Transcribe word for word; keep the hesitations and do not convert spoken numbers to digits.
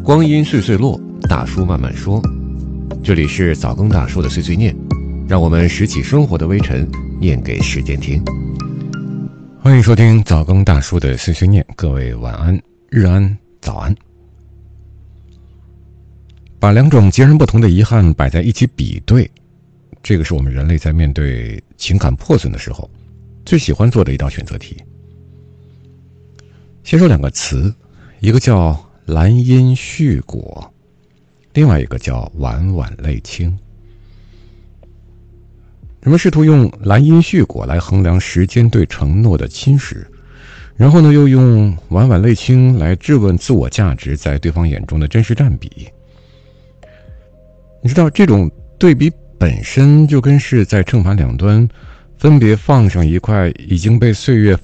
光阴岁岁落，大叔慢慢说。这里是早更大叔的碎碎念，让我们拾起生活的微尘，念给时间听。 欢迎收听早更大叔的碎碎念，各位晚安、日安、早安。把两种截然不同的遗憾摆在一起比对，这个是我们人类在面对情感破损的时候最喜欢做的一道选择题。先说两个词，一个叫兰因絮果，另外一个叫晚晚泪清。人们试图用兰因絮果来衡量时间对承诺的侵蚀，然后呢，又用晚晚泪清来质问自我价值在对方眼中的真实占比。你知道，这种对比本身就跟是在正反两端分别放上一块已经被岁月